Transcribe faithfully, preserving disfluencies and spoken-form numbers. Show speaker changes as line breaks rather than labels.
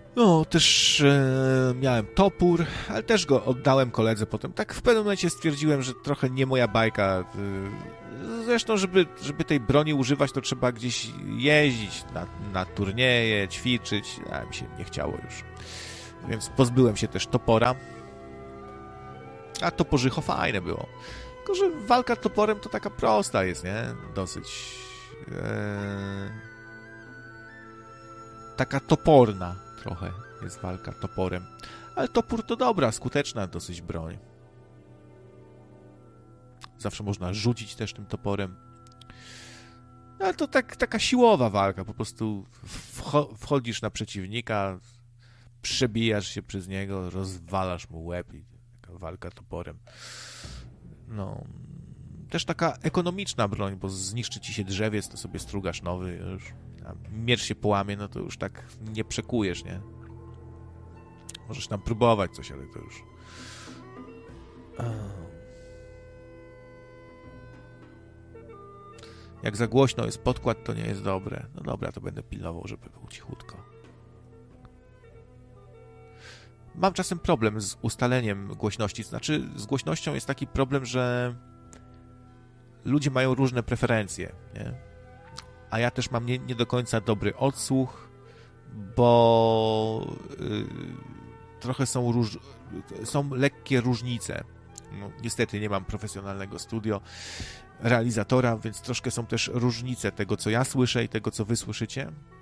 No, też e, miałem topór, ale też go oddałem koledze potem. Tak w pewnym momencie stwierdziłem, że trochę nie moja bajka. E, zresztą, żeby, żeby tej broni używać, to trzeba gdzieś jeździć na, na turnieje, ćwiczyć. A mi się nie chciało już. Więc pozbyłem się też topora. A toporzycho fajne było. Tylko, że walka toporem to taka prosta jest, nie? Dosyć... E, taka toporna trochę jest walka toporem. Ale topór to dobra, skuteczna dosyć broń. Zawsze można rzucić też tym toporem. Ale to tak, taka siłowa walka. Po prostu wcho- wchodzisz na przeciwnika, przebijasz się przez niego, rozwalasz mu łeb i taka walka toporem. No... Też taka ekonomiczna broń, bo zniszczy ci się drzewiec, to sobie strugasz nowy już. A miecz się połamie, no to już tak nie przekujesz, nie? Możesz tam próbować coś, ale to już... Jak za głośno jest podkład, to nie jest dobre. No dobra, to będę pilnował, żeby był cichutko. Mam czasem problem z ustaleniem głośności. Znaczy, z głośnością jest taki problem, że ludzie mają różne preferencje, nie? A ja też mam nie, nie do końca dobry odsłuch, bo yy, trochę są, róż, są lekkie różnice. No, niestety nie mam profesjonalnego studio, realizatora, więc troszkę są też różnice tego, co ja słyszę i tego, co wy słyszycie.